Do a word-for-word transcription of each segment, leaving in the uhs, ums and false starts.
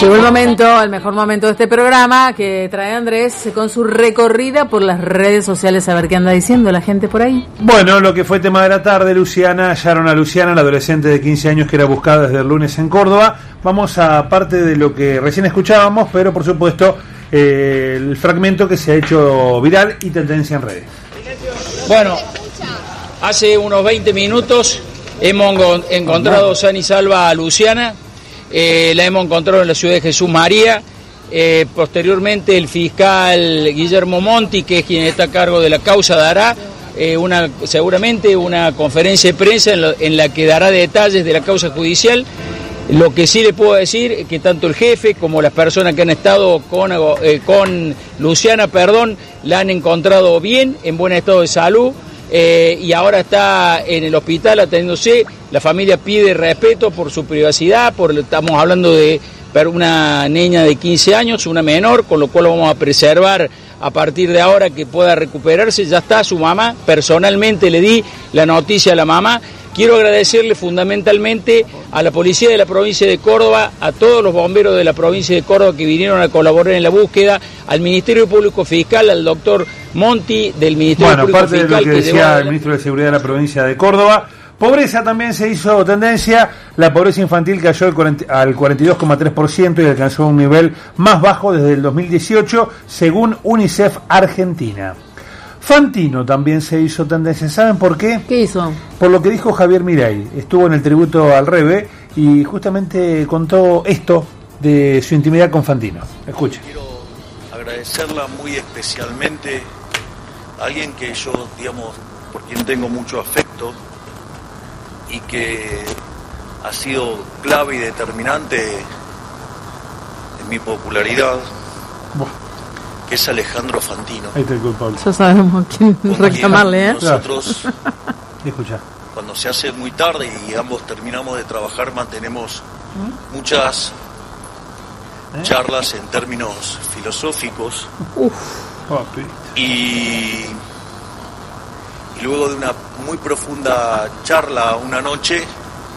Llegó el momento, el mejor momento de este programa que trae Andrés con su recorrida por las redes sociales, a ver qué anda diciendo la gente por ahí. Bueno, lo que fue tema de la tarde, Luciana, hallaron a Luciana, la adolescente de quince años que era buscada desde el lunes en Córdoba. Vamos a parte de lo que recién escucábamos, pero por supuesto eh, el fragmento que se ha hecho viral y tendencia en redes. Bueno, hace unos veinte minutos hemos encontrado sana y salva a Luciana. Eh, la hemos encontrado en la ciudad de Jesús María. Eh, posteriormente el fiscal Guillermo Monti, que es quien está a cargo de la causa, dará eh, una, seguramente una conferencia de prensa en, lo, en la que dará detalles de la causa judicial. Lo que sí le puedo decir es que tanto el jefe como las personas que han estado con, eh, con Luciana, perdón, la han encontrado bien, en buen estado de salud. Eh, y ahora está en el hospital atendiéndose. La familia pide respeto por su privacidad, por, estamos hablando de una niña de quince años, una menor, con lo cual vamos a preservar a partir de ahora que pueda recuperarse. Ya está su mamá, personalmente le di la noticia a la mamá. Quiero agradecerle fundamentalmente a la policía de la provincia de Córdoba, a todos los bomberos de la provincia de Córdoba que vinieron a colaborar en la búsqueda, al Ministerio Público Fiscal, al doctor Monti del Ministerio bueno, Público Fiscal. Bueno, parte de lo que, que decía el ministro de Seguridad de la provincia de Córdoba. Pobreza también se hizo tendencia. La pobreza infantil cayó al cuarenta y dos coma tres por ciento y alcanzó un nivel más bajo desde el dos mil dieciocho, según UNICEF Argentina. Fantino también se hizo tendencia. ¿Saben por qué? ¿Qué hizo? Por lo que dijo Javier Milei. Estuvo en el tributo al Reve y justamente contó esto de su intimidad con Fantino. Escuchen. Quiero agradecerla muy especialmente a alguien que yo, digamos, por quien tengo mucho afecto y que ha sido clave y determinante en mi popularidad. Buah. Que es Alejandro Fantino. Ahí está el culpable. Ya sabemos quién reclamarle, ¿eh? Nosotros, escucha, cuando se hace muy tarde y ambos terminamos de trabajar, mantenemos ¿Mm? muchas ¿Eh? charlas en términos filosóficos. Uf. Y, y luego de una muy profunda charla una noche,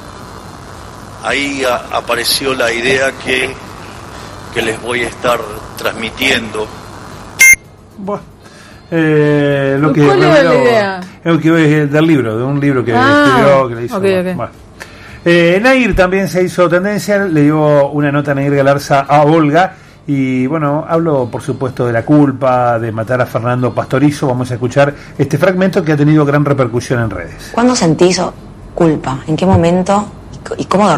ahí a, apareció la idea que, que les voy a estar transmitiendo. Bueno, eh, lo que ¿Cuál era la idea? Es que del libro, de un libro que ah, escribió, que le hizo. Okay, okay. Bueno. Eh, Nair también se hizo tendencia, le dio una nota a Nair Galarza a Olga y bueno, hablo por supuesto de la culpa de matar a Fernando Pastorizo. Vamos a escuchar este fragmento que ha tenido gran repercusión en redes. ¿Cuándo sentís culpa? ¿En qué momento? ¿Y cómo